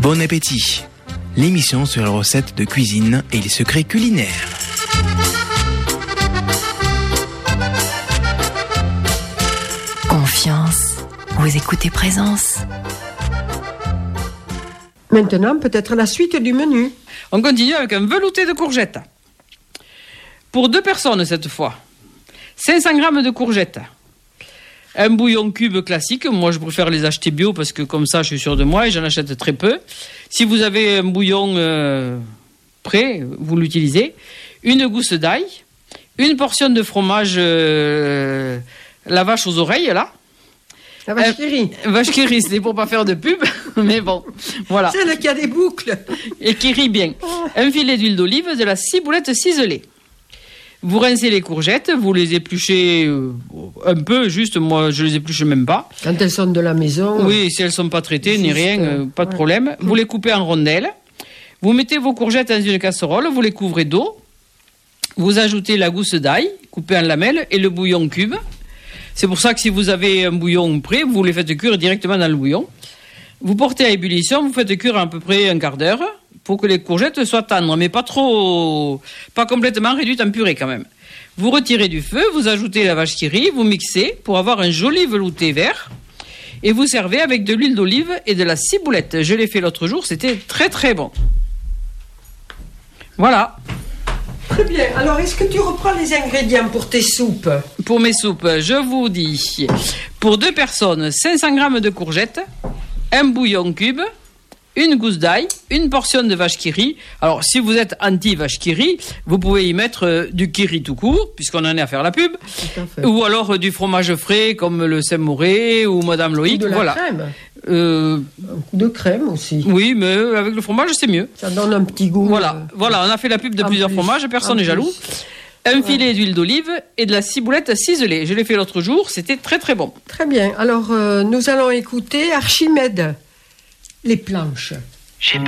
Bon appétit. L'émission sur les recettes de cuisine et les secrets culinaires. Confiance. Vous écoutez Présence. Maintenant, peut-être la suite du menu. On continue avec un velouté de courgettes. Pour 2 personnes cette fois. 500 grammes de courgettes. Un bouillon cube classique. Moi, je préfère les acheter bio parce que comme ça, je suis sûr de moi et j'en achète très peu. Si vous avez un bouillon prêt, vous l'utilisez. Une gousse d'ail. Une portion de fromage la vache aux oreilles, là. La vache qui rit. Vache qui rit, c'est pour pas faire de pub, mais bon, voilà. C'est là qu'il y a des boucles. Et qui rit bien. Un filet d'huile d'olive, de la ciboulette ciselée. Vous rincez les courgettes, vous les épluchez un peu, juste, moi je les épluche même pas. Quand elles sont de la maison. Oui, si elles sont pas traitées, ni rien, pas de ouais. problème. Vous les coupez en rondelles. Vous mettez vos courgettes dans une casserole, vous les couvrez d'eau. Vous ajoutez la gousse d'ail, coupée en lamelles, et le bouillon cube. C'est pour ça que si vous avez un bouillon prêt, vous les faites cuire directement dans le bouillon. Vous portez à ébullition, vous faites cuire à peu près un quart d'heure pour que les courgettes soient tendres, mais pas complètement réduites en purée quand même. Vous retirez du feu, vous ajoutez la vache qui rit, vous mixez pour avoir un joli velouté vert et vous servez avec de l'huile d'olive et de la ciboulette. Je l'ai fait l'autre jour, c'était très très bon. Voilà. Très bien. Alors, est-ce que tu reprends les ingrédients pour tes soupes? Pour mes soupes, je vous dis, pour 2 personnes, 500 grammes de courgettes, un bouillon cube, une gousse d'ail, une portion de vache qui rit. Alors, si vous êtes anti-vache qui rit, vous pouvez y mettre du qui rit tout court, puisqu'on en est à faire la pub, ou alors du fromage frais comme le Saint-Mauré ou Madame Loïc. De la voilà. crème. Un coup de crème aussi. Oui, mais avec le fromage, c'est mieux. Ça donne un petit goût. Voilà, on a fait la pub de plusieurs fromages, personne n'est jaloux. Un filet d'huile d'olive et de la ciboulette ciselée. Je l'ai fait l'autre jour, c'était très très bon. Très bien. Alors, nous allons écouter Archimède. Les planches.